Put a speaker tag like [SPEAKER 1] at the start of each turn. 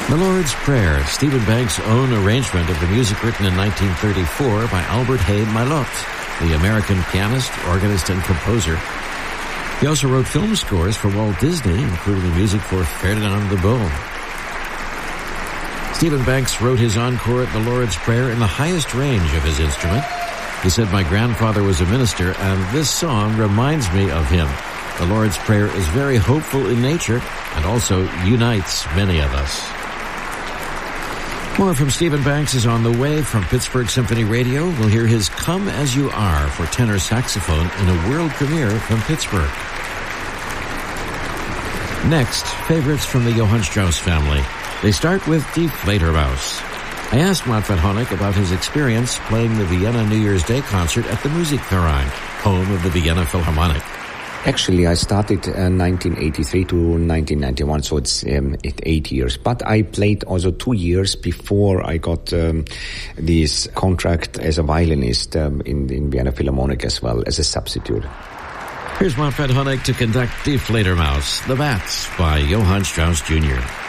[SPEAKER 1] The Lord's Prayer, Stephen Banks' own arrangement of the music written in 1934 by Albert Hay Milot, the American pianist, organist, and composer. He also wrote film scores for Walt Disney, including the music for Ferdinand the Bull. Stephen Banks wrote his encore at the Lord's Prayer in the highest range of his instrument. He said, "My grandfather was a minister, and this song reminds me of him. The Lord's Prayer is very hopeful in nature and also unites many of us." More from Stephen Banks is on the way from Pittsburgh Symphony Radio. We'll hear his Come As You Are for tenor saxophone in a world premiere from Pittsburgh. Next, favorites from the Johann Strauss family. They start with Die Fledermaus. I asked Manfred Honeck about his experience playing the Vienna New Year's Day concert at the Musikverein, home of the Vienna Philharmonic.
[SPEAKER 2] Actually, I started 1983 to 1991, so it's 8 years. But I played also 2 years before I got this contract as a violinist in Vienna Philharmonic as well, as a substitute.
[SPEAKER 1] Here's Manfred Honeck to conduct Die Fledermaus, The Bats by Johann Strauss Jr.